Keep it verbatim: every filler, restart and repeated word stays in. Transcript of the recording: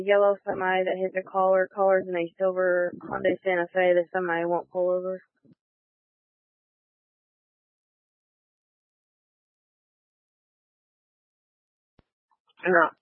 yellow semi that hit the collar, collars in a silver Hyundai Santa Fe, the semi won't pull over. No.